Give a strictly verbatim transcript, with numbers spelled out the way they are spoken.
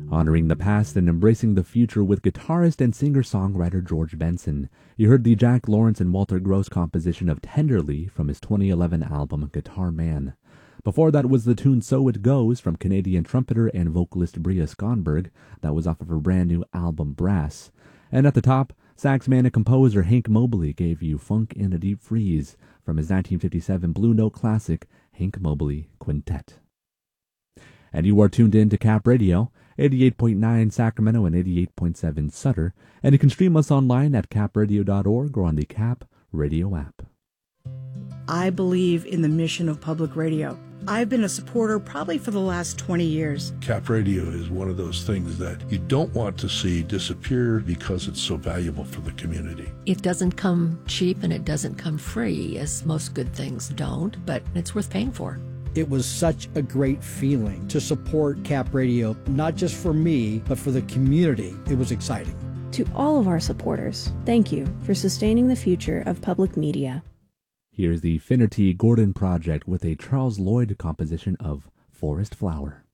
Honoring the past and embracing the future with guitarist and singer-songwriter George Benson, you heard the Jack Lawrence and Walter Gross composition of Tenderly from his twenty eleven album Guitar Man. Before that was the tune So It Goes from Canadian trumpeter and vocalist Bria Skonberg. That was off of her brand new album Brass. And at the top, saxman and composer Hank Mobley gave you Funk in a Deep Freeze from his nineteen fifty-seven Blue Note classic Hank Mobley Quintet. And you are tuned in to Cap Radio, eighty-eight point nine Sacramento and eighty-eight point seven Sutter, and you can stream us online at cap radio dot org or on the Cap Radio app. I believe in the mission of public radio. I've been a supporter probably for the last twenty years. Cap Radio is one of those things that you don't want to see disappear because it's so valuable for the community. It doesn't come cheap and it doesn't come free, as most good things don't, but it's worth paying for. It was such a great feeling to support Cap Radio, not just for me, but for the community. It was exciting. To all of our supporters, thank you for sustaining the future of public media. Here's the Finnerty Gordon Project with a Charles Lloyd composition of Forest Flower.